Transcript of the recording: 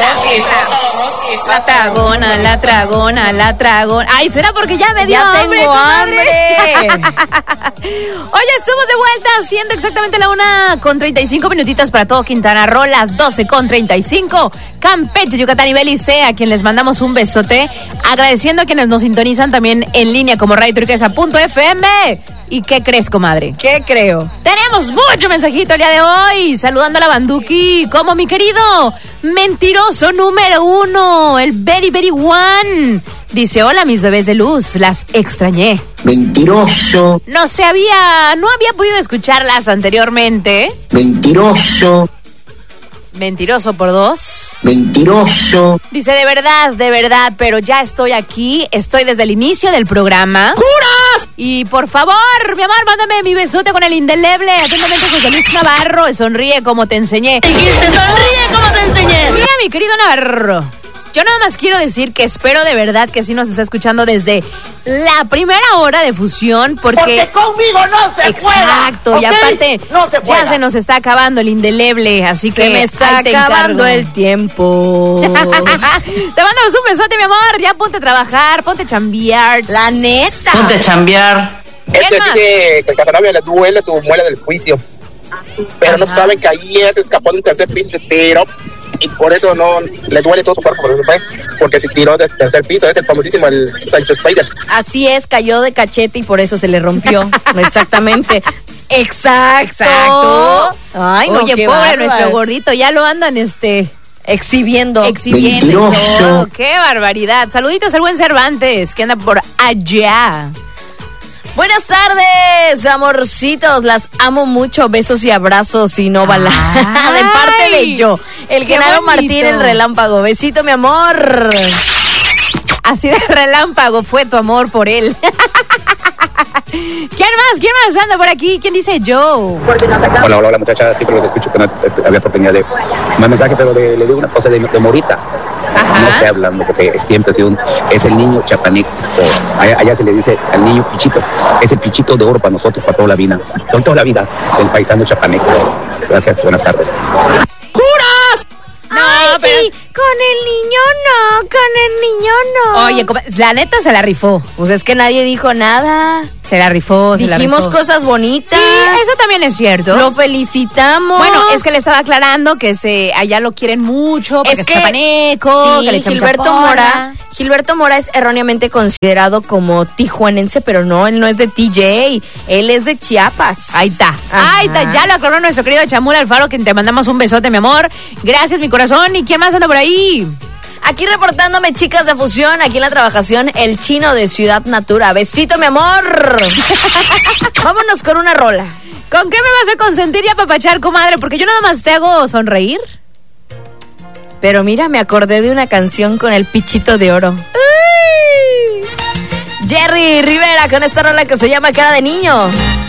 La tragona. Ay, ¿será porque ya me dio hambre? Tengo hambre. Oye, estamos de vuelta haciendo exactamente la 1:35 minutitas para todo Quintana Roo, las 12:35. Campeche, Yucatán y Belice, a quien les mandamos un besote. Agradeciendo a quienes nos sintonizan también en línea como radioturquesa.fm. ¿Y qué crees, comadre? ¿Qué creo? Tenemos mucho mensajito el día de hoy. Saludando a la Banduki, como mi querido mentiroso número 1, el Very Very One. Dice, hola mis bebés de luz, las extrañé. Mentiroso. No había podido escucharlas anteriormente. Mentiroso. Mentiroso por 2. Mentiroso. Dice, de verdad, pero ya estoy aquí, estoy desde el inicio del programa. ¡Curas! Y por favor, mi amor, mándame mi besote con el indeleble. Atentamente, José Luis Navarro, sonríe como te enseñé. Dijiste, sonríe como te enseñé. Mira, mi querido Navarro, yo nada más quiero decir que espero de verdad que sí nos está escuchando desde la primera hora de fusión, porque conmigo no se exacto, pueda, y aparte no se ya se nos está acabando el indeleble, así Se que me está ahí te acabando encargo. el tiempo. Te mandamos un besote, mi amor, ya ponte a trabajar, ponte a chambear. La neta. Ponte a chambear. Este más? dice que el Casanova le duele su muela del juicio, pero no saben que ayer se escapó de un tercer piso, se tiró y por eso no le duele todo su cuerpo, porque se tiró del tercer piso. Es el famosísimo el Sancho Spider. Así es, cayó de cachete y por eso se le rompió. Exactamente. Exacto. Ay, no, oye, qué pobre bárbaro. nuestro gordito, ya lo andan exhibiendo. exhibiendo y Mentiroso. todo. Qué barbaridad. Saluditos al buen Cervantes, que anda por allá. Buenas tardes, amorcitos, las amo mucho, besos y abrazos y no bala. Ay, De parte de yo, el qué Genaro bonito. Martín, el relámpago. Besito, mi amor. Así de relámpago fue tu amor por él. ¿Quién más anda por aquí? ¿Quién dice yo? Hola muchacha, siempre los escucho, pero no había oportunidad de más mensaje, pero le digo una cosa de Morita. Ajá. No estoy hablando porque siempre ha sido es el niño chapaneco. Allá se le dice al niño pichito. Es el pichito de oro para nosotros, para toda la vida. Con toda la vida, el paisano chapaneco. Gracias, buenas tardes. No, Ay, pero... sí, con el niño no. Oye, la neta se la rifó. Pues es que nadie dijo nada. Se la rifó, Dijimos cosas bonitas. Sí, eso también es cierto. Lo felicitamos. Bueno, es que le estaba aclarando que allá lo quieren mucho, porque es chapaneco, sí, que le echan Gilberto Mora es erróneamente considerado como tijuanense, pero no, él no es de TJ, él es de Chiapas. Ahí está. Ajá. Ahí está, ya lo aclaró nuestro querido Chamula Alfaro, que te mandamos un besote, mi amor. Gracias, mi corazón. ¿Y quién más anda por ahí? Aquí reportándome, chicas de fusión, aquí en la trabajación, el chino de Ciudad Natura. Besito, mi amor. Vámonos con una rola. ¿Con qué me vas a consentir y apapachar, comadre? Porque yo nada más te hago sonreír. Pero mira, me acordé de una canción con el pichito de oro. ¡Uy! Jerry Rivera con esta rola que se llama Cara de Niño.